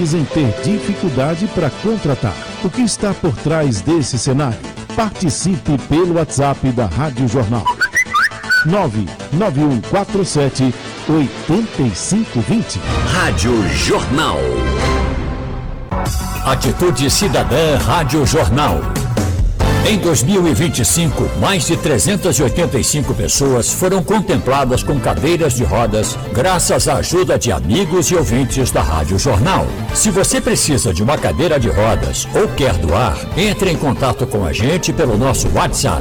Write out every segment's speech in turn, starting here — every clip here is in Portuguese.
dizem ter dificuldade para contratar. O que está por trás desse cenário? Participe pelo WhatsApp da Rádio Jornal. 99147 8520. Rádio Jornal. Atitude Cidadã Rádio Jornal. Em 2025, mais de 385 pessoas foram contempladas com cadeiras de rodas graças à ajuda de amigos e ouvintes da Rádio Jornal. Se você precisa de uma cadeira de rodas ou quer doar, entre em contato com a gente pelo nosso WhatsApp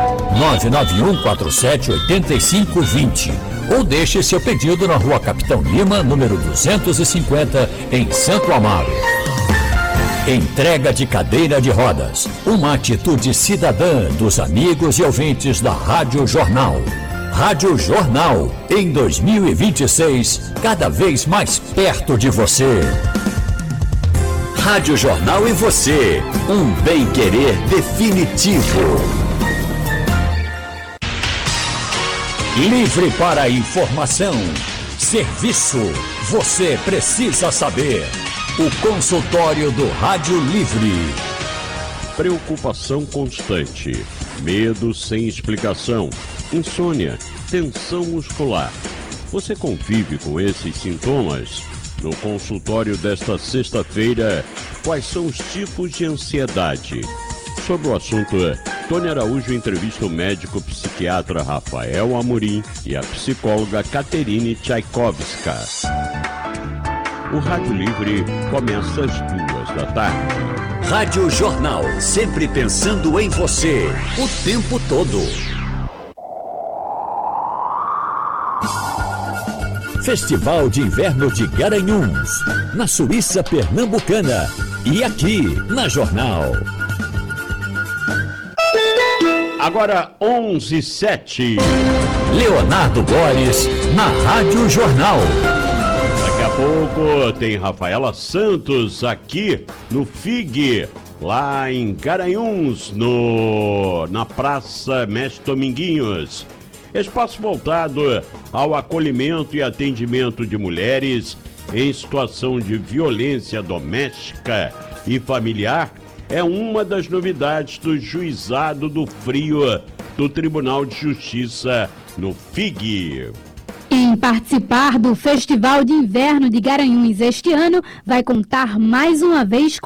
991478520 ou deixe seu pedido na Rua Capitão Lima, número 250, em Santo Amaro. Entrega de cadeira de rodas, uma atitude cidadã dos amigos e ouvintes da Rádio Jornal. Rádio Jornal, em 2026, cada vez mais perto de você. Rádio Jornal e você, um bem-querer definitivo. Livre para informação, serviço, você precisa saber. O consultório do Rádio Livre. Preocupação constante, medo sem explicação, insônia, tensão muscular. Você convive com esses sintomas? No consultório desta sexta-feira, quais são os tipos de ansiedade? Sobre o assunto, Tony Araújo entrevista o médico psiquiatra Rafael Amorim e a psicóloga Caterine Tchaikovska. O Rádio Livre começa às 14h. Rádio Jornal, sempre pensando em você, o tempo todo. Festival de Inverno de Garanhuns, na Suíça Pernambucana e aqui na Jornal. Agora 11h07. Leonardo Góes, na Rádio Jornal. Daqui a pouco tem Rafaela Santos aqui no FIG, lá em Garanhuns, na Praça Mestre Dominguinhos. Espaço voltado ao acolhimento e atendimento de mulheres em situação de violência doméstica e familiar é uma das novidades do Juizado do Frio do Tribunal de Justiça no FIG. Em participar do Festival de Inverno de Garanhuns este ano, vai contar mais uma vez com